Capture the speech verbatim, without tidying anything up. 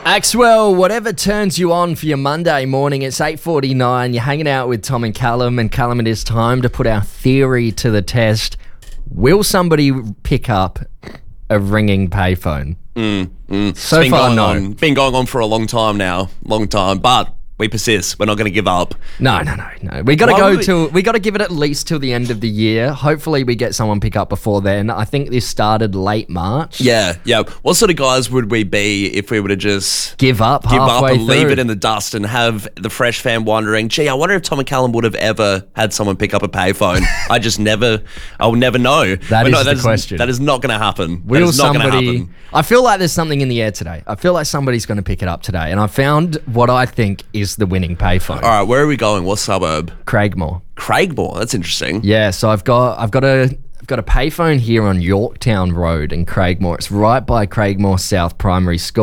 Axwell, whatever turns you on for your Monday morning, it's eight forty-nine. You're hanging out with Tom and Callum, and Callum, it is time to put our theory to the test. Will somebody pick up a ringing payphone? Mm, mm. So been far, going no. on, been going on for a long time now, long time. But we persist. We're not going to give up. No, no, no, no. We got to Why go would we- till we got to give it at least till the end of the year. Hopefully, we get someone pick up before then. I think this started late March. Yeah, yeah. What sort of guys would we be if we were to just Give up give up halfway and leave through. it in the dust and have the fresh fan wondering, gee, I wonder if Tom and Callum would have ever had someone pick up a payphone. I just never, I'll never know. That But is no, the that question. That is not going to happen. That Will is not going to somebody? happen. I feel like there's something in the air today. I feel like somebody's going to pick it up today, and I found what I think is the winning payphone. All right, where are we going? What suburb? Craigmore. Craigmore. That's interesting. Yeah, so I've got I've got a I've got a payphone here on Yorktown Road in Craigmore. It's right by Craigmore South Primary School.